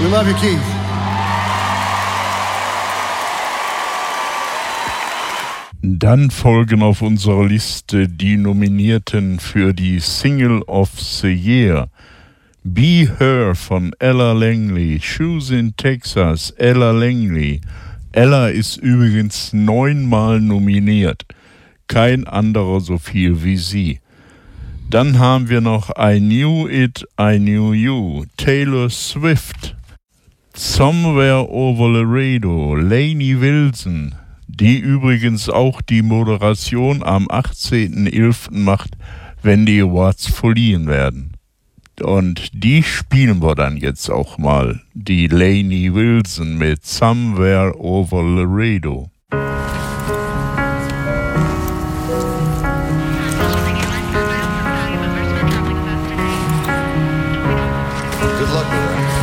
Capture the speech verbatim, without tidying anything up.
We love you, Keith. Dann folgen auf unserer Liste die Nominierten für die Single of the Year. Be Her von Ella Langley, Shoes in Texas, Ella Langley. Ella ist übrigens neunmal nominiert, kein anderer so viel wie sie. Dann haben wir noch I Knew It, I Knew You, Taylor Swift, Somewhere Over Laredo, Lainey Wilson, die übrigens auch die Moderation am achtzehnten elften macht, wenn die Awards verliehen werden. Und die spielen wir dann jetzt auch mal, die Lainey Wilson mit Somewhere Over Laredo. Good luck with that.